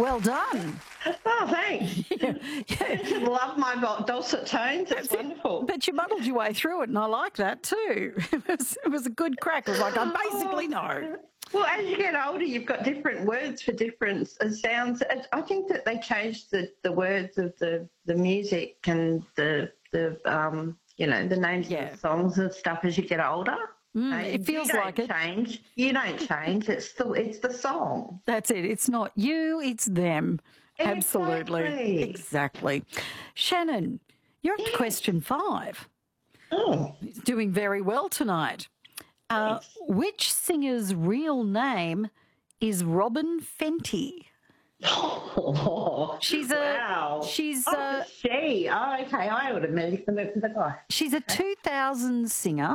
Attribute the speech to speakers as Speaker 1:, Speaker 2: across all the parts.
Speaker 1: Well done.
Speaker 2: Oh, thanks.
Speaker 1: Yeah.
Speaker 2: I just love my dulcet tones. It's wonderful.
Speaker 1: But you muddled your way through it, and I like that too. It was a good crack. It was like, I basically know.
Speaker 2: Well, as you get older, you've got different words for different sounds. I think that they changed the words of the music and the names of the songs and stuff as you get older.
Speaker 1: It feels like it.
Speaker 2: You don't change. It's the song.
Speaker 1: That's it. It's not you, it's them. Absolutely. Exactly. Shannon, you're up to question 5.
Speaker 2: Oh.
Speaker 1: Doing very well tonight. Which singer's real name is Robin Fenty?
Speaker 2: Oh,
Speaker 1: she's
Speaker 2: she. Oh, okay. I would have met the guy.
Speaker 1: She's a 2000 singer.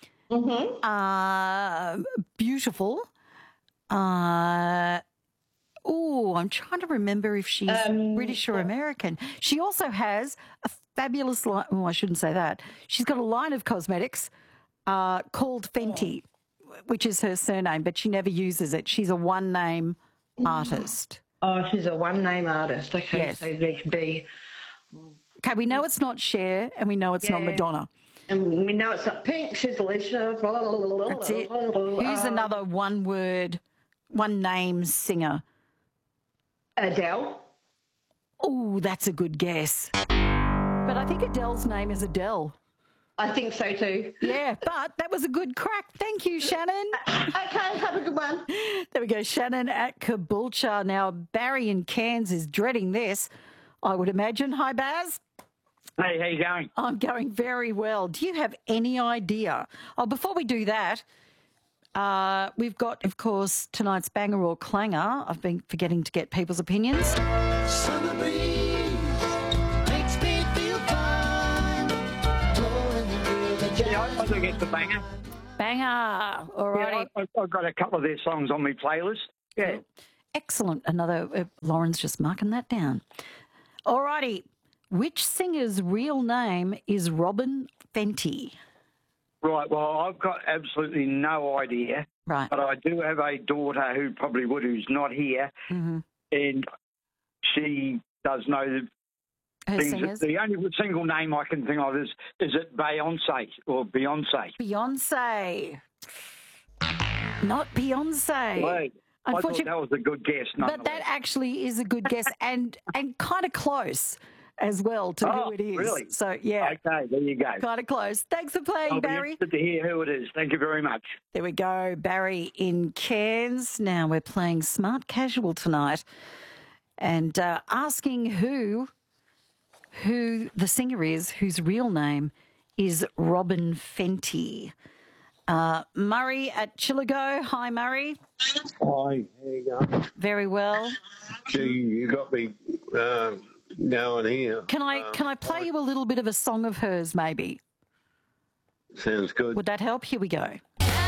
Speaker 2: Mm-hmm.
Speaker 1: Beautiful. I'm trying to remember if she's British or American. She also has a fabulous line. Oh, I shouldn't say that. She's got a line of cosmetics called Fenty, which is her surname, but she never uses it. She's a one-name artist.
Speaker 2: Oh, she's a one-name artist. Okay,
Speaker 1: yes.
Speaker 2: So there could be...
Speaker 1: Okay, we know it's not Cher, and we know it's not Madonna.
Speaker 2: And we know it's not Pink. She's Alicia.
Speaker 1: That's it. Who's another one-word, one-name singer?
Speaker 2: Adele.
Speaker 1: Oh, that's a good guess. But I think Adele's name is Adele.
Speaker 2: I think so too.
Speaker 1: Yeah, but that was a good crack. Thank you, Shannon.
Speaker 2: Okay, have a good one.
Speaker 1: There we go. Shannon at Caboolture. Now, Barry in Cairns is dreading this, I would imagine. Hi, Baz.
Speaker 3: Hey, how you going?
Speaker 1: I'm going very well. Do you have any idea? Oh, before we do that, we've got, of course, tonight's banger or clanger. I've been forgetting to get people's opinions.
Speaker 4: Summer breeze makes me feel fine.
Speaker 3: Yeah, I think it's the banger.
Speaker 1: Banger. All right.
Speaker 3: Yeah, I've got a couple of their songs on my playlist. Yeah.
Speaker 1: Excellent. Another, Lauren's just marking that down. All righty. Which singer's real name is Robin Fenty?
Speaker 3: Right, well, I've got absolutely no idea.
Speaker 1: Right.
Speaker 3: But I do have a daughter who probably would, who's not here, and she does know the
Speaker 1: Her
Speaker 3: things.
Speaker 1: singers?
Speaker 3: The only single name I can think of is it Beyonce or Beyonce?
Speaker 1: Beyonce. Not Beyonce.
Speaker 3: Wait, I thought that was a good guess.
Speaker 1: But that actually is a good guess and kind of close as well to who it is.
Speaker 3: Really?
Speaker 1: So, yeah.
Speaker 3: Okay, there you go.
Speaker 1: Kind of close. Thanks for playing,
Speaker 3: I'll
Speaker 1: Barry.
Speaker 3: be interested to hear who it is. Thank you very much.
Speaker 1: There we go. Barry in Cairns. Now we're playing Smart Casual tonight and asking who the singer is whose real name is Robin Fenty. Murray at Chillago. Hi, Murray.
Speaker 5: Hi, how you going?
Speaker 1: Very well.
Speaker 5: Gee, you got me going here.
Speaker 1: Can I play you a little bit of a song of hers, maybe?
Speaker 5: Sounds good.
Speaker 1: Would that help? Here we go.